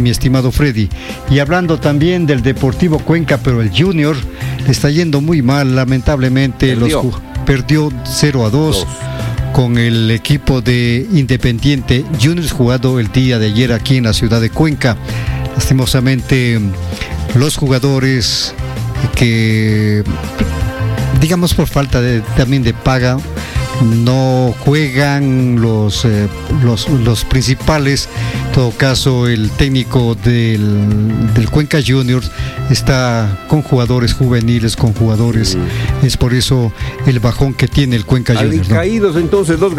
mi estimado Freddy. Y hablando también del Deportivo Cuenca, pero el Junior le está yendo muy mal, lamentablemente. Perdió 0-2 con el equipo de Independiente Juniors, jugado el día de ayer aquí en la ciudad de Cuenca. Lastimosamente, los jugadores que, digamos, por falta también de paga, no juegan los principales. En todo caso, el técnico del Cuenca Juniors está con jugadores juveniles, con jugadores, es por eso el bajón que tiene el Cuenca Juniors, ¿no? Caídos entonces los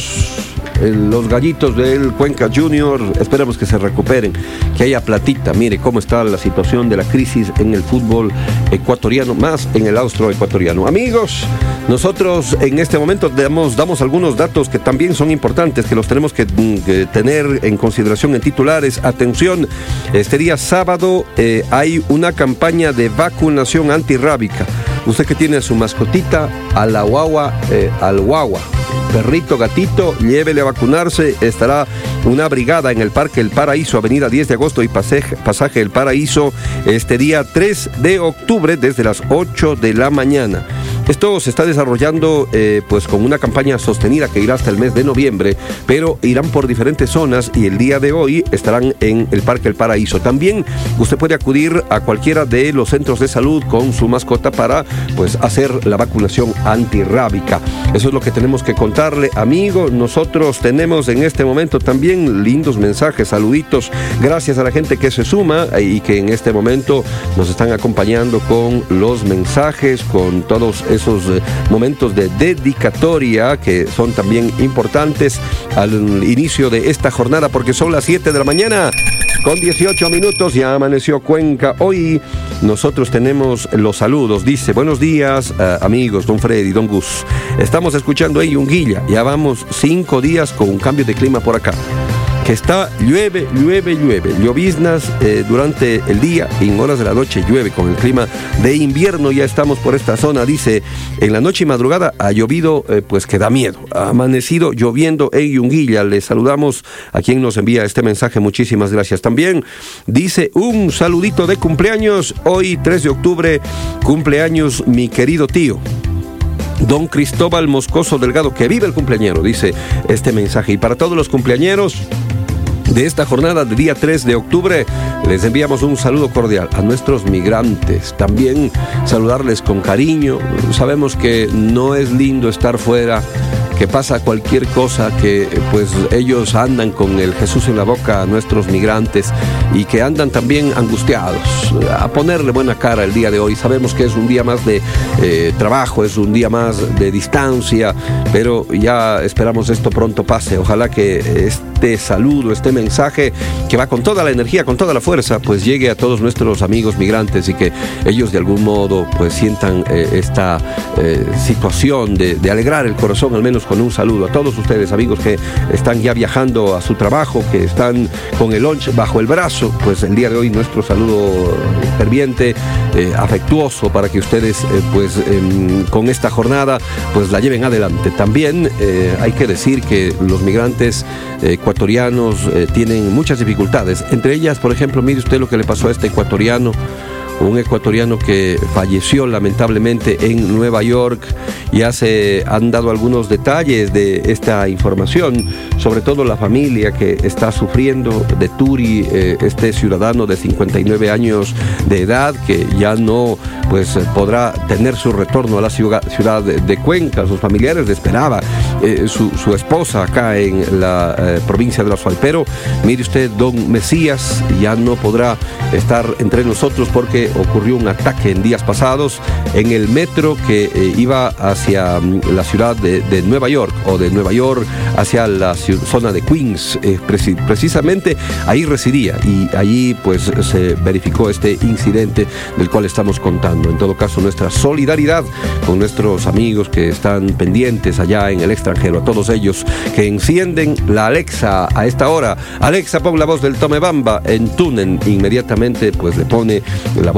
gallitos del Cuenca Junior. Esperamos que se recuperen, que haya platita. Mire cómo está la situación de la crisis en el fútbol ecuatoriano, más en el austroecuatoriano. Amigos, nosotros en este momento damos algunos datos que también son importantes, que los tenemos que tener en consideración en titulares. Atención, este día sábado hay una campaña de vacunación antirrábica. Usted que tiene a su mascotita, a la guagua, al guagua, perrito, gatito, llévele a vacunarse. Estará una brigada en el Parque El Paraíso, Avenida 10 de Agosto y Pasaje El Paraíso, este día 3 de octubre desde las 8 de la mañana. Esto se está desarrollando pues con una campaña sostenida que irá hasta el mes de noviembre, pero irán por diferentes zonas y el día de hoy estarán en el Parque El Paraíso. También usted puede acudir a cualquiera de los centros de salud con su mascota para pues hacer la vacunación antirrábica. Eso es lo que tenemos que contarle, amigo. Nosotros tenemos en este momento también lindos mensajes, saluditos, gracias a la gente que se suma y que en este momento nos están acompañando con los mensajes, con todos esos momentos de dedicatoria que son también importantes al inicio de esta jornada, porque son las 7 de la mañana con 18 minutos, ya amaneció Cuenca. Hoy nosotros tenemos los saludos. Dice: buenos días, amigos, don Freddy, don Gus. Estamos escuchando en Yunguilla, ya vamos 5 días con un cambio de clima por acá, que está llueve, lloviznas durante el día y en horas de la noche llueve. Con el clima de invierno ya estamos por esta zona. Dice: en la noche y madrugada ha llovido, pues que da miedo. Ha amanecido lloviendo en Yunguilla. Le saludamos a quien nos envía este mensaje. Muchísimas gracias. También dice: un saludito de cumpleaños. Hoy 3 de octubre, cumpleaños mi querido tío don Cristóbal Moscoso Delgado, que vive el cumpleañero, dice este mensaje. Y para todos los cumpleañeros de esta jornada del día 3 de octubre, les enviamos un saludo cordial a nuestros migrantes. También saludarles con cariño. Sabemos que no es lindo estar fuera, que pasa cualquier cosa, que pues ellos andan con el Jesús en la boca a nuestros migrantes y que andan también angustiados. A ponerle buena cara el día de hoy. Sabemos que es un día más de trabajo, es un día más de distancia, pero ya esperamos esto pronto pase. Ojalá que este saludo, este mensaje que va con toda la energía, con toda la fuerza, pues llegue a todos nuestros amigos migrantes y que ellos de algún modo pues sientan esta situación de alegrar el corazón, al menos con un saludo. A todos ustedes, amigos que están ya viajando a su trabajo, que están con el lunch bajo el brazo, pues el día de hoy nuestro saludo ferviente, afectuoso, para que ustedes pues con esta jornada pues la lleven adelante. También hay que decir que los migrantes ecuatorianos tienen muchas dificultades, entre ellas, por ejemplo, mire usted lo que le pasó a este ecuatoriano, un ecuatoriano que falleció lamentablemente en Nueva York. Ya se han dado algunos detalles de esta información, sobre todo la familia que está sufriendo de Turi, este ciudadano de 59 años de edad que ya no pues podrá tener su retorno a la ciudad de Cuenca. Sus familiares le esperaba su esposa acá en la provincia de La Sual, pero mire usted, don Mesías ya no podrá estar entre nosotros porque ocurrió un ataque en días pasados en el metro que iba hacia la ciudad de Nueva York, o de Nueva York hacia la zona de Queens. Precisamente ahí residía y allí pues se verificó este incidente del cual estamos contando. En todo caso, nuestra solidaridad con nuestros amigos que están pendientes allá en el extranjero, a todos ellos que encienden la Alexa a esta hora. Alexa, pon la voz del Tomebamba en Tunen. Inmediatamente pues le pone la voz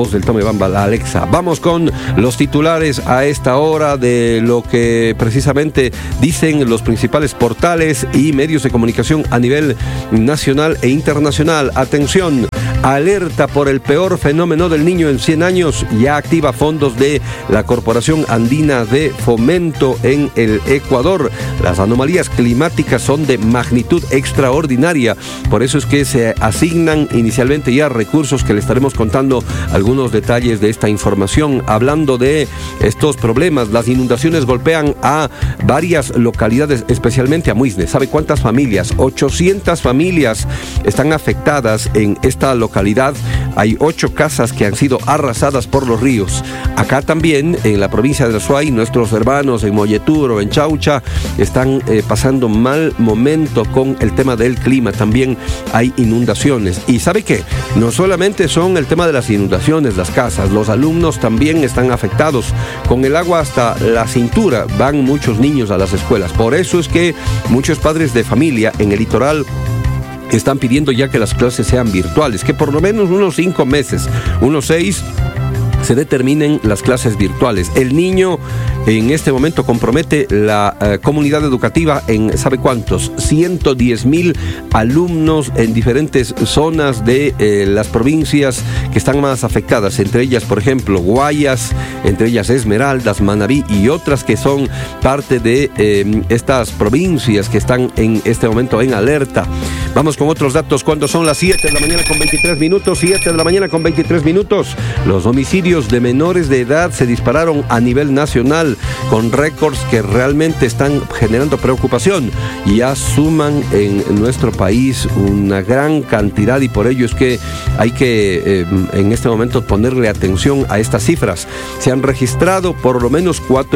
voz del Tome Bamba, la Alexa. Vamos con los titulares a esta hora de lo que precisamente dicen los principales portales y medios de comunicación a nivel nacional e internacional. Atención, alerta por el peor fenómeno del Niño en 100 años, ya activa fondos de la Corporación Andina de Fomento en el Ecuador. Las anomalías climáticas son de magnitud extraordinaria, por eso es que se asignan inicialmente ya recursos que le estaremos contando algunos detalles de esta información. Hablando de estos problemas, las inundaciones golpean a varias localidades, especialmente a Muisne. ¿Sabe cuántas familias? 800 familias están afectadas en esta localidad. Hay 8 casas que han sido arrasadas por los ríos. Acá también, en la provincia de Azuay, nuestros hermanos en Molleturo, en Chaucha, están pasando mal momento con el tema del clima. También hay inundaciones. ¿Y sabe qué? No solamente son el tema de las inundaciones, las casas, los alumnos también están afectados. Con el agua hasta la cintura van muchos niños a las escuelas. Por eso es que muchos padres de familia en el litoral están pidiendo ya que las clases sean virtuales, que por lo menos unos 5 meses, unos 6, se determinen las clases virtuales. El niño en este momento compromete la comunidad educativa en, ¿sabe cuántos? 110,000 alumnos en diferentes zonas de las provincias que están más afectadas, entre ellas, por ejemplo, Guayas, entre ellas Esmeraldas, Manabí y otras que son parte de estas provincias que están en este momento en alerta. Vamos con otros datos. Cuando son las 7 de la mañana con 23 minutos, 7 de la mañana con 23 minutos, los homicidios de menores de edad se dispararon a nivel nacional con récords que realmente están generando preocupación. Ya suman en nuestro país una gran cantidad y por ello es que hay que en este momento ponerle atención a estas cifras. Se han registrado por lo menos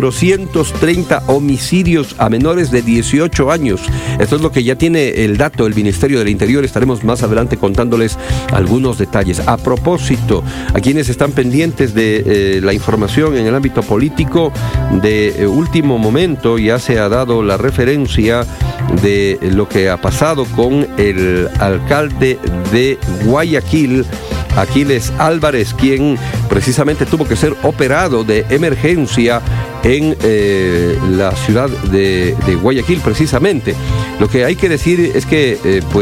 430 homicidios a menores de 18 años. Esto es lo que ya tiene el dato el Ministerio del Interior. Estaremos más adelante contándoles algunos detalles. A propósito, a quienes están pendientes de la información en el ámbito político, de último momento ya se ha dado la referencia de lo que ha pasado con el alcalde de Guayaquil, Aquiles Álvarez, quien precisamente tuvo que ser operado de emergencia en la ciudad de Guayaquil precisamente. Lo que hay que decir es que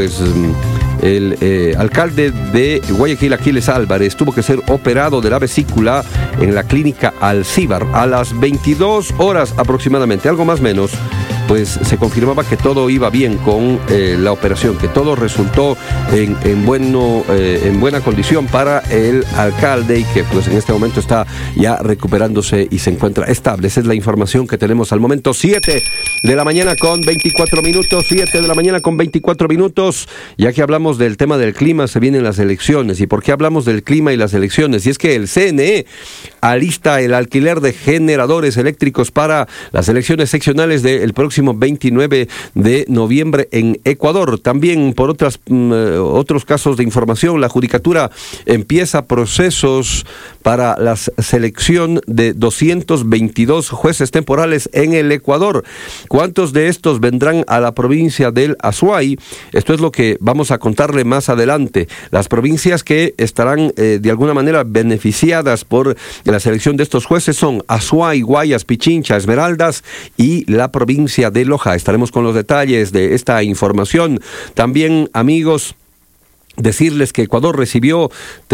el alcalde de Guayaquil, Aquiles Álvarez, tuvo que ser operado de la vesícula en la clínica Alcíbar a las 22 horas aproximadamente, algo más o menos. Pues se confirmaba que todo iba bien con la operación, que todo resultó en buena condición para el alcalde y que pues en este momento está ya recuperándose y se encuentra estable. Esa es la información que tenemos al momento. 7 de la mañana con 24 minutos, 7 de la mañana con 24 minutos. Ya que hablamos del tema del clima, se vienen las elecciones. ¿Y por qué hablamos del clima y las elecciones? Y es que el CNE alista el alquiler de generadores eléctricos para las elecciones seccionales del próximo 29 de noviembre en Ecuador. También por otros casos de información, la Judicatura empieza procesos para la selección de 222 jueces temporales en el Ecuador. ¿Cuántos de estos vendrán a la provincia del Azuay? Esto es lo que vamos a contarle más adelante. Las provincias que estarán de alguna manera beneficiadas por la selección de estos jueces son Azuay, Guayas, Pichincha, Esmeraldas y la provincia de Loja. Estaremos con los detalles de esta información. También, amigos, decirles que Ecuador recibió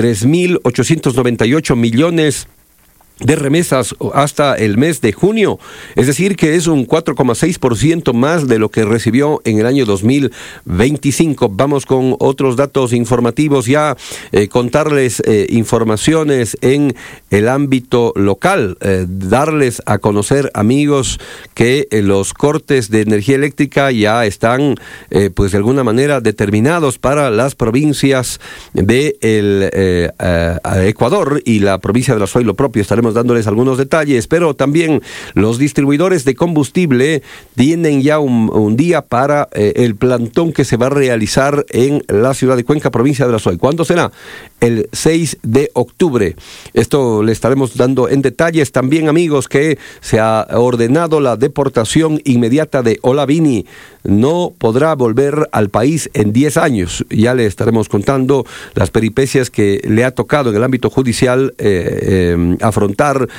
3.898 millones de remesas hasta el mes de junio, es decir que es un 4,6% más de lo que recibió en el año 2025. Vamos con otros datos informativos ya, contarles informaciones en el ámbito local, darles a conocer, amigos, que los cortes de energía eléctrica ya están pues de alguna manera determinados para las provincias de Ecuador y la provincia de Azuay lo propio. Estaremos estaremos dándoles algunos detalles, pero también los distribuidores de combustible tienen ya un día para el plantón que se va a realizar en la ciudad de Cuenca, provincia de La Suay. ¿Cuándo será? El 6 de octubre. Esto le estaremos dando en detalles. También, amigos, que se ha ordenado la deportación inmediata de Olavini. No podrá volver al país en 10 años. Ya le estaremos contando las peripecias que le ha tocado en el ámbito judicial afrontar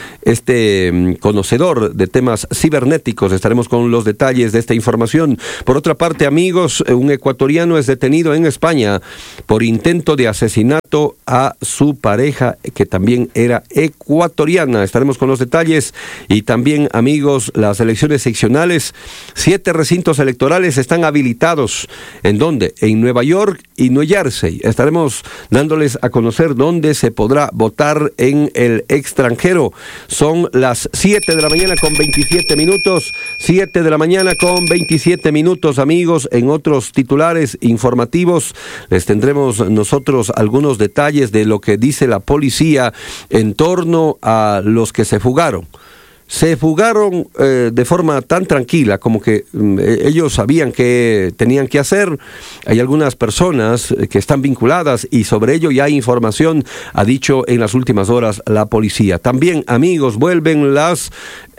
este conocedor de temas cibernéticos. Estaremos con los detalles de esta información. Por otra parte, amigos, un ecuatoriano es detenido en España por intento de asesinato a su pareja, que también era ecuatoriana. Estaremos con los detalles. Y también, amigos, las elecciones seccionales, 7 recintos electorales están habilitados. ¿En dónde? En Nueva York y New Jersey. Estaremos dándoles a conocer dónde se podrá votar en el extranjero. Son las 7 de la mañana con 27 minutos. 7 de la mañana con 27 minutos, amigos. En otros titulares informativos les tendremos nosotros algunos detalles de lo que dice la policía en torno a los que se fugaron. Se fugaron de forma tan tranquila como que ellos sabían que tenían que hacer. Hay algunas personas que están vinculadas y sobre ello ya hay información, ha dicho en las últimas horas la policía. También, amigos, vuelven las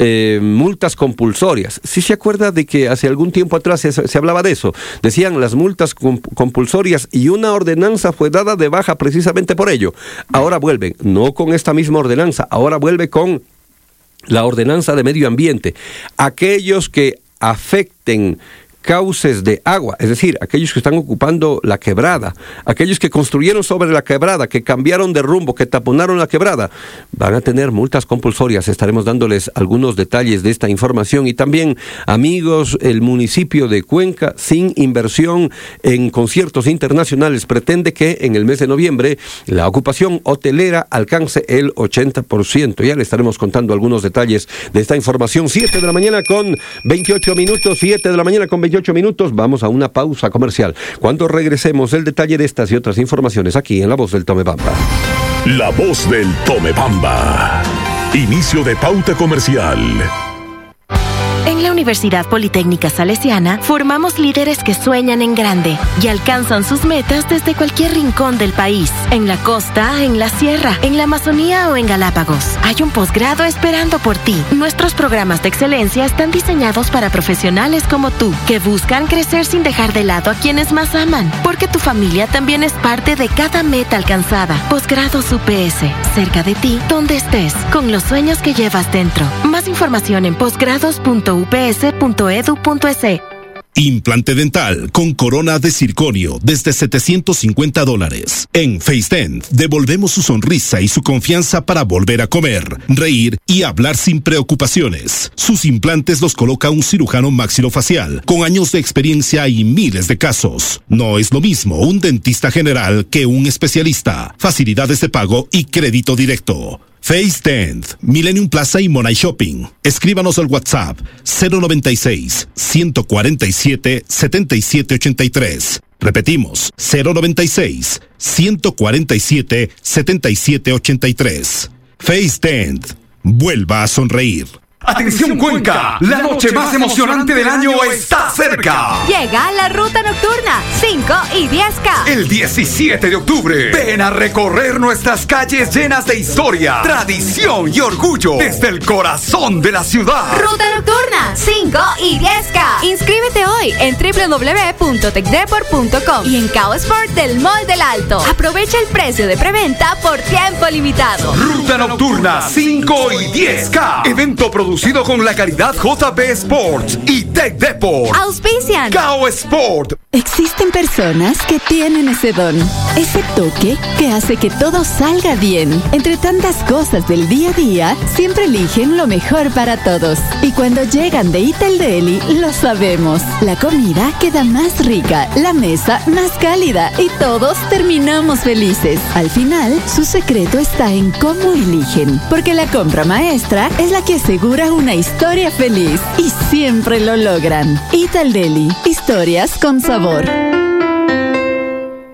multas compulsorias. ¿Sí se acuerda de que hace algún tiempo atrás se hablaba de eso? Decían las multas compulsorias y una ordenanza fue dada de baja precisamente por ello. Ahora vuelven, no con esta misma ordenanza, ahora vuelve con la ordenanza de medio ambiente. Aquellos que afecten cauces de agua, es decir, aquellos que están ocupando la quebrada, aquellos que construyeron sobre la quebrada, que cambiaron de rumbo, que taponaron la quebrada, van a tener multas compulsorias. Estaremos dándoles algunos detalles de esta información. Y también, amigos, el municipio de Cuenca, sin inversión en conciertos internacionales, pretende que en el mes de noviembre la ocupación hotelera alcance el 80%. Ya le estaremos contando algunos detalles de esta información. 7 de la mañana con 28 minutos, 7 de la mañana con 28 minutos, vamos a una pausa comercial. Cuando regresemos, el detalle de estas y otras informaciones aquí en La Voz del Tomebamba. La Voz del Tomebamba. Inicio de pauta comercial. En la Universidad Politécnica Salesiana formamos líderes que sueñan en grande y alcanzan sus metas desde cualquier rincón del país. En la costa, en la sierra, en la Amazonía o en Galápagos. Hay un posgrado esperando por ti. Nuestros programas de excelencia están diseñados para profesionales como tú, que buscan crecer sin dejar de lado a quienes más aman, porque tu familia también es parte de cada meta alcanzada. Posgrados UPS, cerca de ti, donde estés, con los sueños que llevas dentro. Más información en posgrados.ups.edu.es. Implante dental con corona de circonio desde $750. En FaceDent devolvemos su sonrisa y su confianza para volver a comer, reír y hablar sin preocupaciones. Sus implantes los coloca un cirujano maxilofacial con años de experiencia y miles de casos. No es lo mismo un dentista general que un especialista. Facilidades de pago y crédito directo. FaceDent, Millennium Plaza y Monay Shopping. Escríbanos al WhatsApp 096-147-7783. Repetimos, 096-147-7783. FaceDent, vuelva a sonreír. ¡Atención Cuenca! La noche más emocionante del año está cerca. Llega la ruta nocturna 5 y 10K. El 17 de octubre. Ven a recorrer nuestras calles llenas de historia, tradición y orgullo desde el corazón de la ciudad. Ruta nocturna 5 y 10K. Inscríbete hoy en www.tecdepor.com y en Cao Sport del Mall del Alto. Aprovecha el precio de preventa por tiempo limitado. Ruta nocturna 5 y 10K. Evento producido con la calidad JB Sports y Tech Depot. Auspician Cao Sport. Existen personas que tienen ese don, ese toque que hace que todo salga bien. Entre tantas cosas del día a día, siempre eligen lo mejor para todos. Y cuando llegan de Ital Deli, lo sabemos. La comida queda más rica, la mesa más cálida y todos terminamos felices. Al final, su secreto está en cómo eligen, porque la compra maestra es la que asegura una historia feliz y siempre lo logran. Ital Deli, historias con sabor.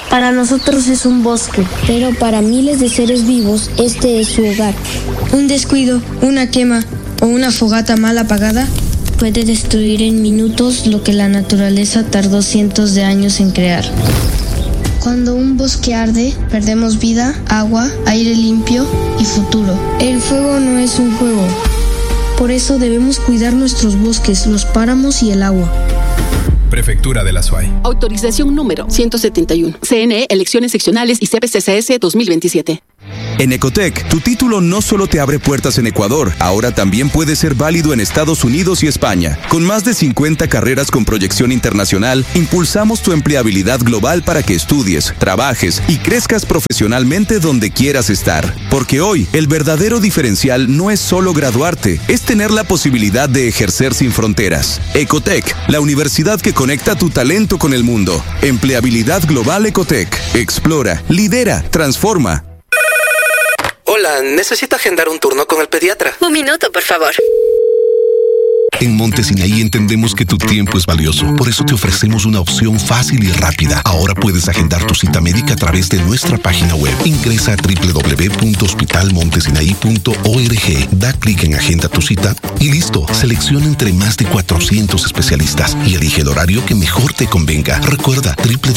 Para nosotros es un bosque, pero para miles de seres vivos este es su hogar. Un descuido, una quema o una fogata mal apagada puede destruir en minutos lo que la naturaleza tardó cientos de años en crear. Cuando un bosque arde, perdemos vida, agua, aire limpio y futuro. El fuego no es un juego. Por eso debemos cuidar nuestros bosques, los páramos y el agua. Prefectura de la SUAY. Autorización número 171. CNE, elecciones seccionales y CPCCS 2027. En Ecotec, tu título no solo te abre puertas en Ecuador, ahora también puede ser válido en Estados Unidos y España. Con más de 50 carreras con proyección internacional, impulsamos tu empleabilidad global para que estudies, trabajes y crezcas profesionalmente donde quieras estar. Porque hoy, el verdadero diferencial no es solo graduarte, es tener la posibilidad de ejercer sin fronteras. Ecotec, la universidad que conecta tu talento con el mundo. Empleabilidad global Ecotec. Explora, lidera, transforma. Hola, necesito agendar un turno con el pediatra. Un minuto, por favor. En Monte Sinaí entendemos que tu tiempo es valioso. Por eso te ofrecemos una opción fácil y rápida. Ahora puedes agendar tu cita médica a través de nuestra página web. Ingresa a www.hospitalmontesinaí.org. Da clic en Agenda tu cita y listo. Selecciona entre más de 400 especialistas y elige el horario que mejor te convenga. Recuerda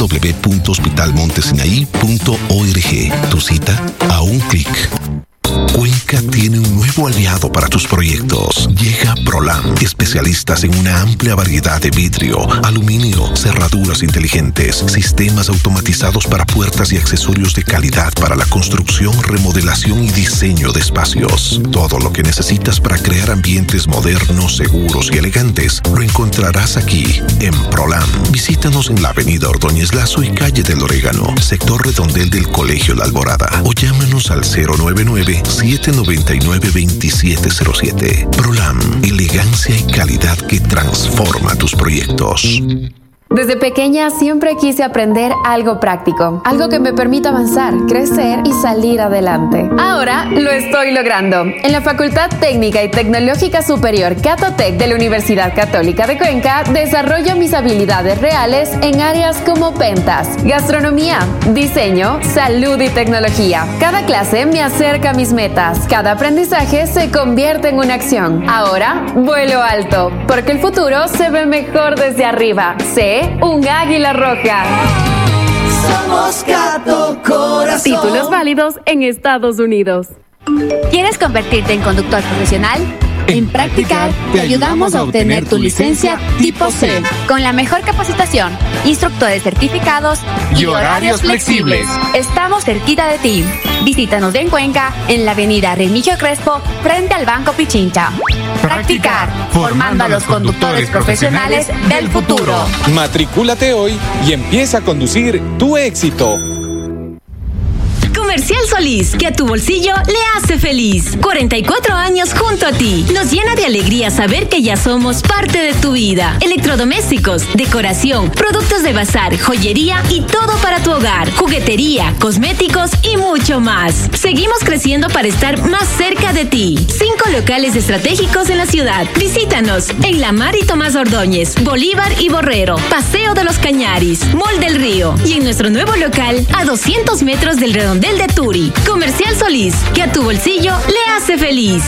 www.hospitalmontesinaí.org. Tu cita a un clic. Cuenca tiene un nuevo aliado para tus proyectos. Llega Prolam, especialistas en una amplia variedad de vidrio, aluminio, cerraduras inteligentes, sistemas automatizados para puertas y accesorios de calidad para la construcción, remodelación y diseño de espacios. Todo lo que necesitas para crear ambientes modernos, seguros y elegantes lo encontrarás aquí, en Prolam. Visítanos en la avenida Ordóñez Lazo y calle del Orégano, sector redondel del Colegio La Alborada, o llámanos al 099-799-2707. Prolam, elegancia y calidad que transforma tus proyectos. Desde pequeña siempre quise aprender algo práctico, algo que me permita avanzar, crecer y salir adelante. Ahora lo estoy logrando. En la Facultad Técnica y Tecnológica Superior Catotec de la Universidad Católica de Cuenca desarrollo mis habilidades reales en áreas como ventas, gastronomía, diseño, salud y tecnología. Cada clase me acerca a mis metas. Cada aprendizaje se convierte en una acción. Ahora vuelo alto, porque el futuro se ve mejor desde arriba. Sé un águila roja. Somos Cato Corazón. Títulos válidos en Estados Unidos. ¿Quieres convertirte en conductor profesional? En Practicar te ayudamos a obtener tu licencia tipo C. Con la mejor capacitación, instructores certificados y horarios flexibles. Estamos cerquita de ti. Visítanos en Cuenca, en la avenida Remigio Crespo, frente al Banco Pichincha. Practicar, formando a los conductores profesionales del futuro. Matricúlate hoy y empieza a conducir tu éxito. Comercial Solís, que a tu bolsillo le hace feliz. 44 años junto a ti. Nos llena de alegría saber que ya somos parte de tu vida. Electrodomésticos, decoración, productos de bazar, joyería y todo para tu hogar. Juguetería, cosméticos y mucho más. Seguimos creciendo para estar más cerca de ti. 5 locales estratégicos en la ciudad. Visítanos en La Mar y Tomás Ordóñez, Bolívar y Borrero, Paseo de los Cañaris, Mall del Río y en nuestro nuevo local a 200 metros del redondel de Turi. Comercial Solís, que a tu bolsillo le hace feliz.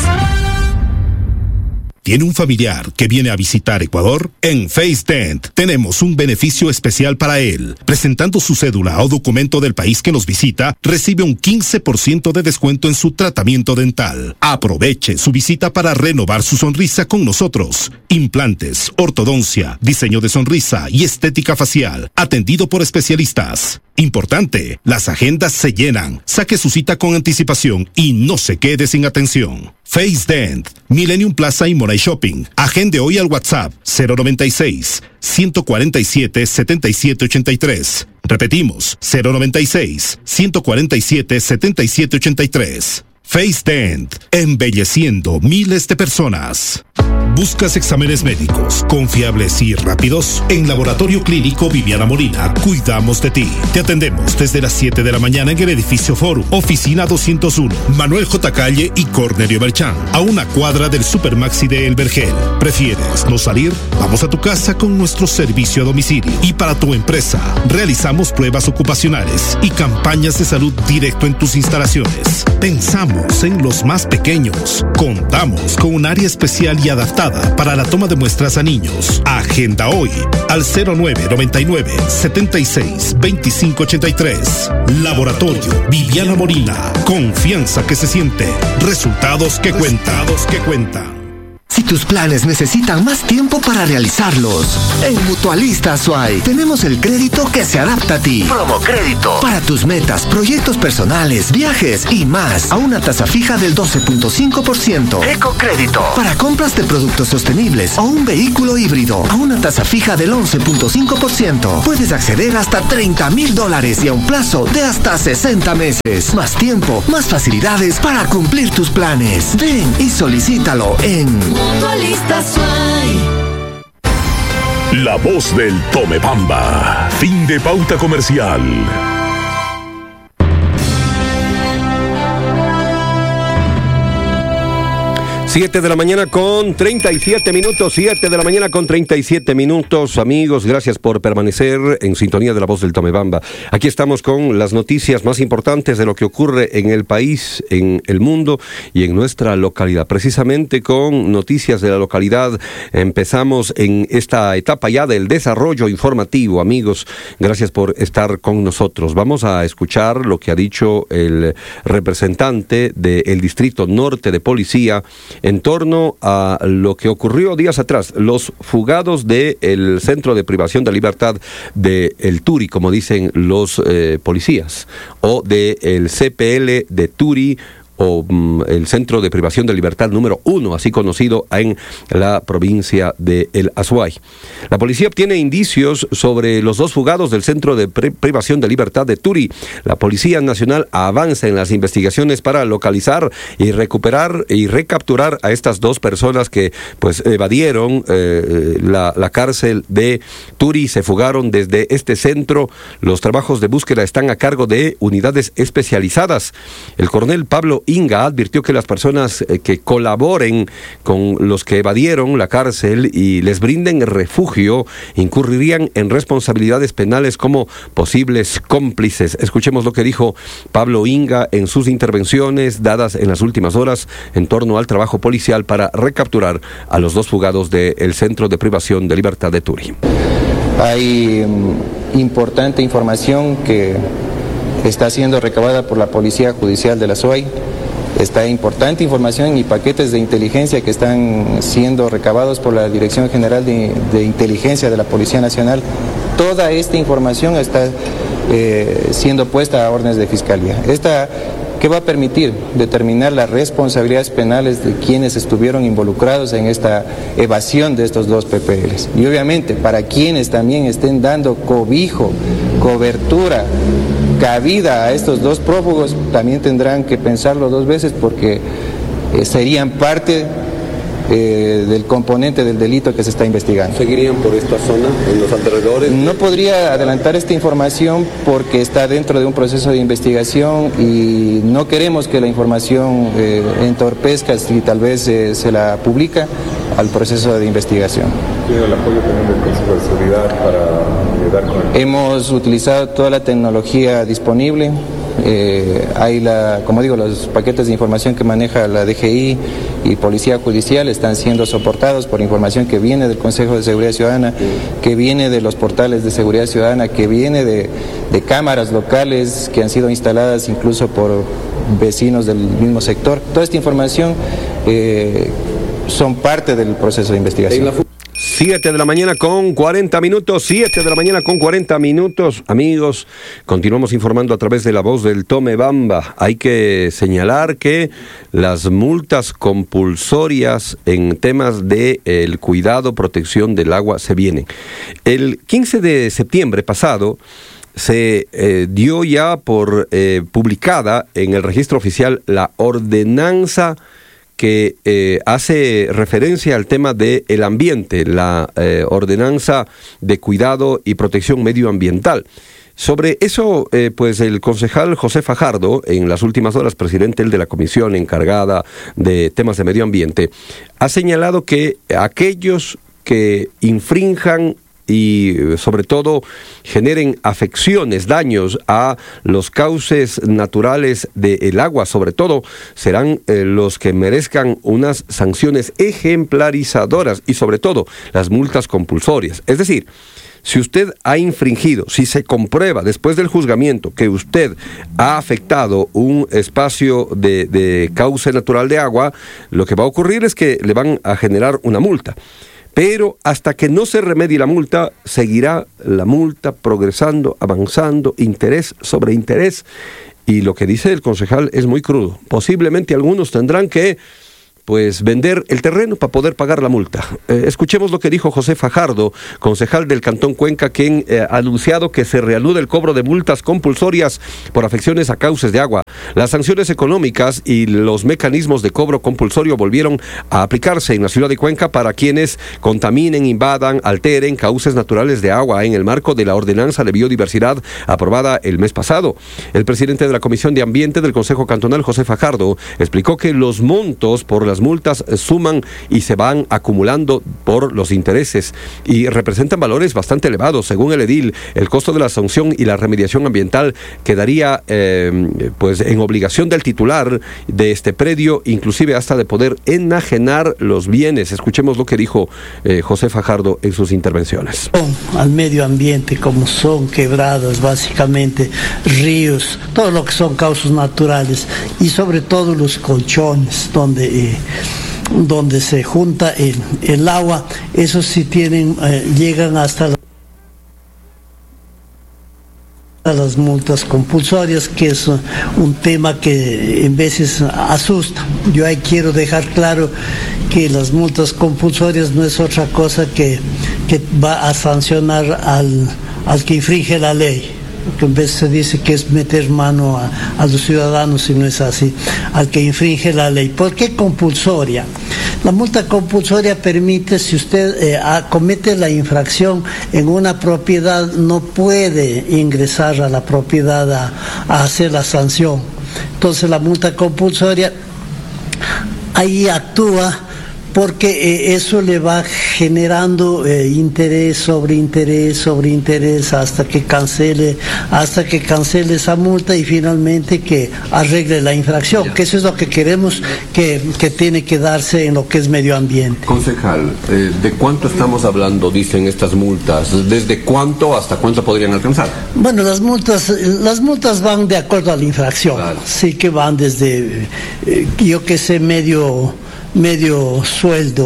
¿Tiene un familiar que viene a visitar Ecuador? En FaceDent tenemos un beneficio especial para él. Presentando su cédula o documento del país que nos visita, recibe un 15% de descuento en su tratamiento dental. Aproveche su visita para renovar su sonrisa con nosotros. Implantes, ortodoncia, diseño de sonrisa y estética facial, atendido por especialistas. Importante, las agendas se llenan. Saque su cita con anticipación y no se quede sin atención. FaceDent, Millennium Plaza y Moray Shopping. Agende hoy al WhatsApp 096-147-7783. Repetimos, 096-147-7783. FaceDent, embelleciendo miles de personas. ¿Buscas exámenes médicos confiables y rápidos? En Laboratorio Clínico Viviana Molina, cuidamos de ti. Te atendemos desde las 7 de la mañana en el edificio Forum, oficina 201, Manuel J. Calle y Cornelio Berchán, a una cuadra del Supermaxi de El Vergel. ¿Prefieres no salir? Vamos a tu casa con nuestro servicio a domicilio. Y para tu empresa, realizamos pruebas ocupacionales y campañas de salud directo en tus instalaciones. Pensamos en los más pequeños. Contamos con un área especial y adaptada para la toma de muestras a niños. Agenda hoy al 0999-76-2583. Laboratorio Viviana Molina. Confianza que se siente. Resultados que cuentan. Si tus planes necesitan más tiempo para realizarlos, en Mutualista Azuay tenemos el crédito que se adapta a ti. Promo crédito. Para tus metas, proyectos personales, viajes y más. A una tasa fija del 12.5%. Ecocrédito. Para compras de productos sostenibles o un vehículo híbrido. A una tasa fija del 11.5%. Puedes acceder hasta $30,000 y a un plazo de hasta 60 meses. Más tiempo, más facilidades para cumplir tus planes. Ven y solicítalo en Mutualista Azuay. La voz del Tomebamba. Fin de pauta comercial. 7 de la mañana con 37 minutos, 7 de la mañana con 37 minutos, amigos, gracias por permanecer en sintonía de la voz del Tomebamba. Aquí estamos con las noticias más importantes de lo que ocurre en el país, en el mundo y en nuestra localidad. Precisamente con noticias de la localidad empezamos en esta etapa ya del desarrollo informativo, amigos, gracias por estar con nosotros. Vamos a escuchar lo que ha dicho el representante del Distrito Norte de Policía en torno a lo que ocurrió días atrás, los fugados del Centro de Privación de Libertad de El Turi, como dicen los policías, o del CPL de Turi, o el Centro de Privación de Libertad número 1, así conocido en la provincia de El Azuay. La policía obtiene indicios sobre los dos fugados del Centro de Privación de Libertad de Turi. La Policía Nacional avanza en las investigaciones para localizar y recuperar y recapturar a estas dos personas que pues evadieron la cárcel de Turi, se fugaron desde este centro. Los trabajos de búsqueda están a cargo de unidades especializadas. El coronel Pablo Inga advirtió que las personas que colaboren con los que evadieron la cárcel y les brinden refugio incurrirían en responsabilidades penales como posibles cómplices. Escuchemos lo que dijo Pablo Inga en sus intervenciones dadas en las últimas horas en torno al trabajo policial para recapturar a los dos fugados del Centro de Privación de Libertad de Turi. Hay importante información que está siendo recabada por la Policía Judicial de la Azuay. Está importante información y paquetes de inteligencia que están siendo recabados por la Dirección General de Inteligencia de la Policía Nacional. Toda esta información está siendo puesta a órdenes de Fiscalía. ¿Qué va a permitir? Determinar las responsabilidades penales de quienes estuvieron involucrados en esta evasión de estos dos PPLs. Y obviamente para quienes también estén dando cobijo, cobertura, cabida a estos dos prófugos, también tendrán que pensarlo dos veces porque serían parte del componente del delito que se está investigando. ¿Seguirían por esta zona, en los alrededores? No podría adelantar esta información porque está dentro de un proceso de investigación y no queremos que la información entorpezca si tal vez se la publica al proceso de investigación. ¿Tiene el apoyo también del Consejo de Seguridad para ayudar con el... Hemos utilizado toda la tecnología disponible. Hay como digo, los paquetes de información que maneja la DGI y Policía Judicial están siendo soportados por información que viene del Consejo de Seguridad Ciudadana, que viene de los portales de seguridad ciudadana, que viene de cámaras locales que han sido instaladas incluso por vecinos del mismo sector. Toda esta información son parte del proceso de investigación. 7 de la mañana con 40 minutos, 7 de la mañana con 40 minutos. Amigos, continuamos informando a través de la voz del Tomebamba. Hay que señalar que las multas compulsorias en temas de el cuidado, protección del agua se vienen. El 15 de septiembre pasado, se dio ya por publicada en el registro oficial la ordenanza que hace referencia al tema del ambiente, la ordenanza de cuidado y protección medioambiental. Sobre eso, pues el concejal José Fajardo, en las últimas horas presidente de la comisión encargada de temas de medio ambiente, ha señalado que aquellos que infrinjan y sobre todo generen afecciones, daños a los cauces naturales del agua, sobre todo serán los que merezcan unas sanciones ejemplarizadoras y sobre todo las multas compulsorias. Es decir, si usted ha infringido, si se comprueba después del juzgamiento que usted ha afectado un espacio de cauce natural de agua, lo que va a ocurrir es que le van a generar una multa. Pero hasta que no se remedie la multa, seguirá la multa progresando, avanzando, interés sobre interés. Y lo que dice el concejal es muy crudo. Posiblemente algunos tendrán que vender el terreno para poder pagar la multa. Escuchemos lo que dijo José Fajardo, concejal del Cantón Cuenca, quien ha anunciado que se reanuda el cobro de multas compulsorias por afecciones a cauces de agua. Las sanciones económicas y los mecanismos de cobro compulsorio volvieron a aplicarse en la ciudad de Cuenca para quienes contaminen, invadan, alteren cauces naturales de agua en el marco de la ordenanza de biodiversidad aprobada el mes pasado. El presidente de la Comisión de Ambiente del Consejo Cantonal, José Fajardo, explicó que los montos por las multas suman y se van acumulando por los intereses y representan valores bastante elevados. Según el edil, el costo de la sanción y la remediación ambiental quedaría en obligación del titular de este predio, inclusive hasta de poder enajenar los bienes. Escuchemos lo que dijo José Fajardo en sus intervenciones. Al medio ambiente, como son quebradas, básicamente ríos, todo lo que son causas naturales y sobre todo los colchones donde se junta el agua, esos sí llegan hasta las multas compulsorias, que es un tema que en veces asusta. Yo ahí quiero dejar claro que las multas compulsorias no es otra cosa que va a sancionar al que infringe la ley. Que en vez se dice que es meter mano a los ciudadanos, y no es así, al que infringe la ley. ¿Por qué compulsoria? La multa compulsoria permite, si usted comete la infracción en una propiedad, no puede ingresar a la propiedad a hacer la sanción. Entonces la multa compulsoria ahí actúa porque eso le va generando interés sobre interés sobre interés hasta que cancele esa multa y finalmente que arregle la infracción, que eso es lo que queremos que tiene que darse en lo que es medio ambiente. Concejal, ¿de cuánto estamos hablando, dicen estas multas? ¿Desde cuánto hasta cuánto podrían alcanzar? Bueno, las multas van de acuerdo a la infracción, claro. Sí que van desde, yo que sé, medio sueldo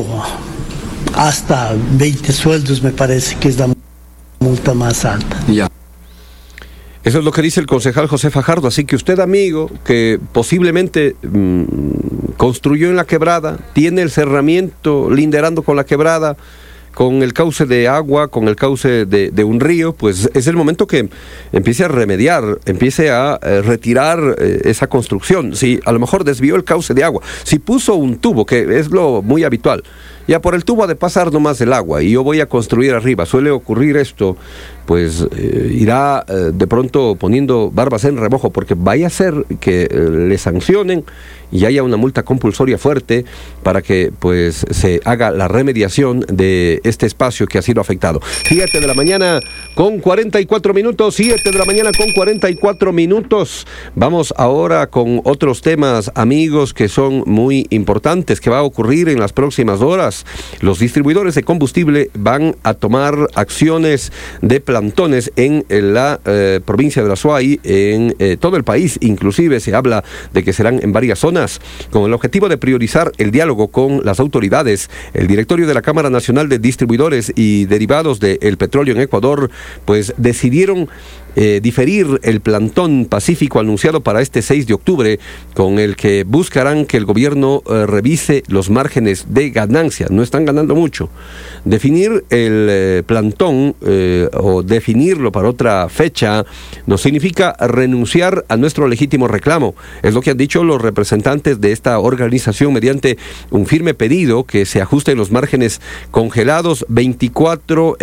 hasta 20 sueldos, me parece que es la multa más alta. Ya. Eso es lo que dice el concejal José Fajardo, así que usted, amigo, que posiblemente construyó en la quebrada, tiene el cerramiento linderando con la quebrada, con el cauce de agua, con el cauce de un río, pues es el momento que empiece a remediar, empiece a retirar esa construcción. Si a lo mejor desvió el cauce de agua, si puso un tubo, que es lo muy habitual, ya por el tubo ha de pasar nomás el agua y yo voy a construir arriba, suele ocurrir esto, pues irá de pronto poniendo barbas en remojo, porque vaya a ser que le sancionen y haya una multa compulsoria fuerte para que pues se haga la remediación de este espacio que ha sido afectado. 7 de la mañana con 44 minutos, 7 de la mañana con 44 minutos. Vamos ahora con otros temas, amigos, que son muy importantes, que va a ocurrir en las próximas horas. Los distribuidores de combustible van a tomar acciones de plantones en la provincia de la Azuay, en todo el país, inclusive se habla de que serán en varias zonas, con el objetivo de priorizar el diálogo con las autoridades. El directorio de la Cámara Nacional de Distribuidores y Derivados del Petróleo en Ecuador, pues decidieron diferir el plantón pacífico anunciado para este 6 de octubre, con el que buscarán que el gobierno revise los márgenes de ganancia. No están ganando mucho. Definir el plantón o definirlo para otra fecha no significa renunciar a nuestro legítimo reclamo. Es lo que han dicho los representantes de esta organización mediante un firme pedido que se ajusten los márgenes congelados 24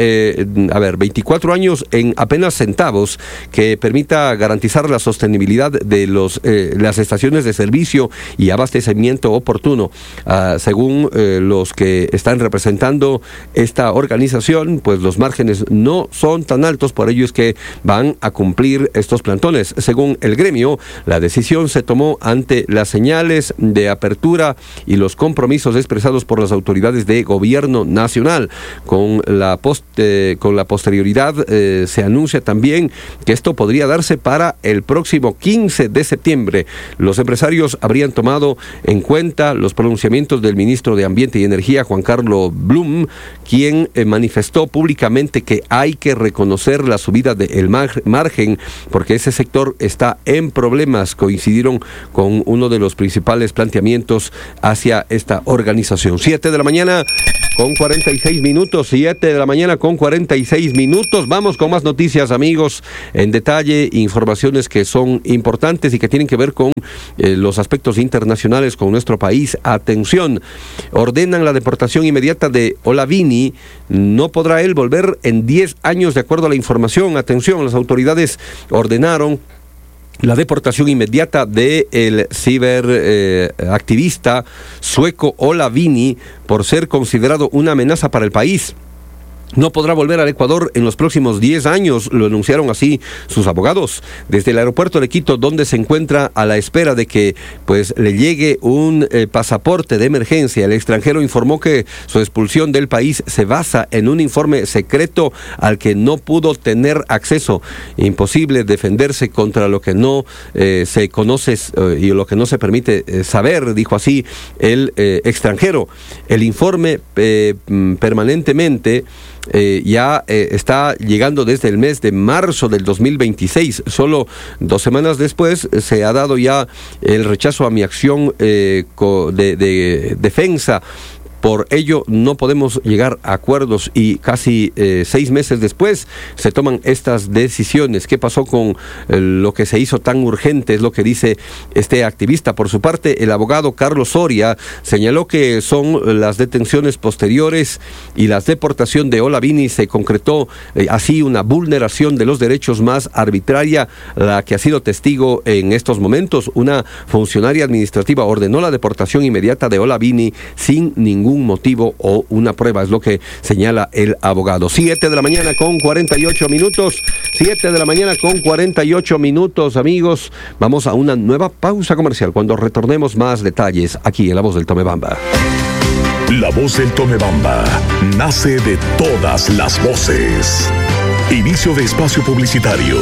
años en apenas centavos, que permita garantizar la sostenibilidad de las estaciones de servicio y abastecimiento oportuno. Según los que están representando esta organización, pues los márgenes no son tan altos, por ello es que van a cumplir estos plantones. Según el gremio, la decisión se tomó ante las señales de apertura y los compromisos expresados por las autoridades de gobierno nacional. Con la posterioridad se anuncia también que esto podría darse para el próximo 15 de septiembre. Los empresarios habrían tomado en cuenta los pronunciamientos del ministro de Ambiente y Energía, Juan Carlos Blum, quien manifestó públicamente que hay que reconocer la subida del margen porque ese sector está en problemas. Coincidieron con uno de los principales planteamientos hacia esta organización. 7 de la mañana con 46 minutos, 7 de la mañana con 46 minutos. Vamos con más noticias, amigos, en detalle, informaciones que son importantes y que tienen que ver con los aspectos internacionales con nuestro país. Atención, ordenan la deportación inmediata de Olavini. No podrá él volver en 10 años, de acuerdo a la información. Atención, las autoridades ordenaron la deportación inmediata del ciberactivista sueco Olavini por ser considerado una amenaza para el país. No podrá volver al Ecuador en los próximos 10 años, lo anunciaron así sus abogados. Desde el aeropuerto de Quito, donde se encuentra a la espera de que le llegue un pasaporte de emergencia, el extranjero informó que su expulsión del país se basa en un informe secreto al que no pudo tener acceso. Imposible defenderse contra lo que no se conoce y lo que no se permite saber, dijo así el extranjero. El informe permanentemente ya está llegando desde el mes de marzo del 2026. Solo 2 semanas después se ha dado ya el rechazo a mi acción de defensa. Por ello no podemos llegar a acuerdos y casi 6 meses después se toman estas decisiones. ¿Qué pasó con lo que se hizo tan urgente? Es lo que dice este activista. Por su parte, el abogado Carlos Soria señaló que son las detenciones posteriores y la deportación de Olavini se concretó así una vulneración de los derechos más arbitraria, la que ha sido testigo en estos momentos. Una funcionaria administrativa ordenó la deportación inmediata de Olavini sin ningún motivo o una prueba, es lo que señala el abogado. 7 de la mañana con 48 minutos, 7 de la mañana con 48 minutos, amigos. Vamos a una nueva pausa comercial. Cuando retornemos, más detalles aquí en La Voz del Tomebamba. La Voz del Tomebamba nace de todas las voces. Inicio de espacio publicitario.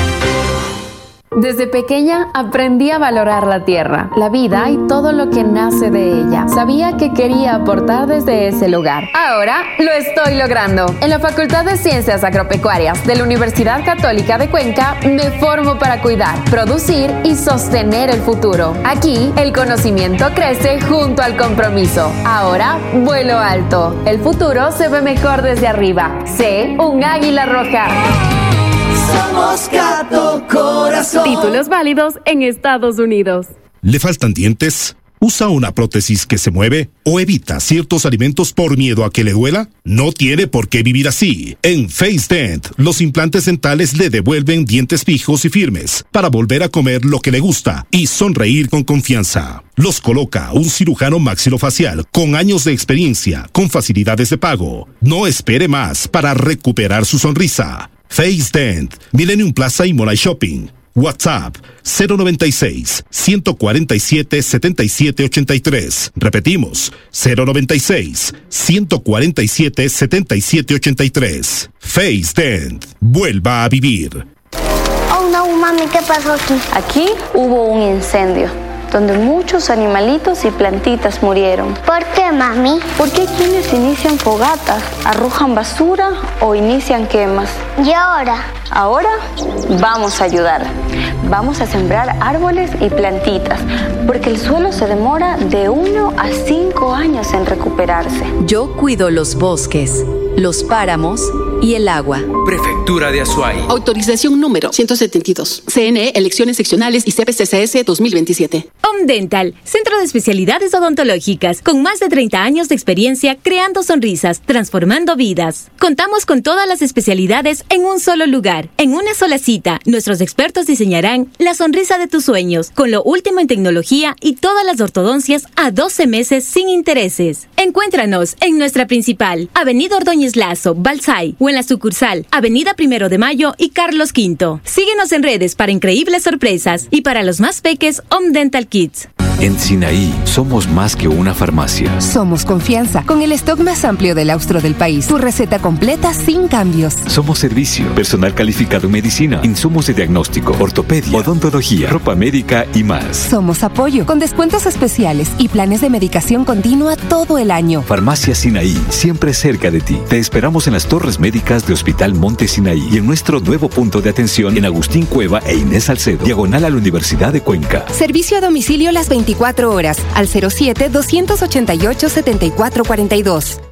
Desde pequeña aprendí a valorar la tierra, la vida y todo lo que nace de ella. Sabía que quería aportar desde ese lugar. Ahora lo estoy logrando. En la Facultad de Ciencias Agropecuarias de la Universidad Católica de Cuenca me formo para cuidar, producir y sostener el futuro. Aquí el conocimiento crece junto al compromiso. Ahora vuelo alto. El futuro se ve mejor desde arriba. Sé un águila roja. Somos Gato Corazón. Títulos válidos en Estados Unidos. ¿Le faltan dientes? ¿Usa una prótesis que se mueve? ¿O evita ciertos alimentos por miedo a que le duela? No tiene por qué vivir así. En Face Dent, los implantes dentales le devuelven dientes fijos y firmes para volver a comer lo que le gusta y sonreír con confianza. Los coloca un cirujano maxilofacial con años de experiencia, con facilidades de pago. No espere más para recuperar su sonrisa. Face Dent, Millennium Plaza y Molay Shopping. WhatsApp 096-147-7783. Repetimos, 096-147-7783. Face Dent, vuelva a vivir. Oh no, mami, ¿qué pasó aquí? Aquí hubo un incendio. donde muchos animalitos y plantitas murieron. ¿Por qué, mami? Porque hay quienes inician fogatas, arrojan basura o inician quemas. ¿Y ahora? Ahora vamos a ayudar. Vamos a sembrar árboles y plantitas, porque el suelo se demora de 1 a 5 años en recuperarse. Yo cuido los bosques, los páramos y el agua. Prefectura de Azuay. Autorización número 172. CNE, elecciones seccionales y CPCCS 2027. Omdental, centro de especialidades odontológicas, con más de 30 años de experiencia creando sonrisas, transformando vidas. Contamos con todas las especialidades en un solo lugar, en una sola cita. Nuestros expertos diseñarán la sonrisa de tus sueños, con lo último en tecnología y todas las ortodoncias a 12 meses sin intereses. Encuéntranos en nuestra principal, Avenida Ordóñez Lazo, Balsay, o en la sucursal, Avenida 1 de Mayo y Carlos V. Síguenos en redes para increíbles sorpresas y para los más peques, Omdental Kids. En Sinaí somos más que una farmacia. Somos confianza, con el stock más amplio del austro del país. Tu receta completa sin cambios. Somos servicio, personal calificado en medicina, insumos de diagnóstico, ortopedia, odontología, ropa médica y más. Somos apoyo, con descuentos especiales y planes de medicación continua todo el año. Farmacia Sinaí, siempre cerca de ti. Te esperamos en las torres médicas de Hospital Monte Sinaí y en nuestro nuevo punto de atención en Agustín Cueva e Inés Salcedo, diagonal a la Universidad de Cuenca. Servicio a domicilio las 24 horas al 07-288-7442.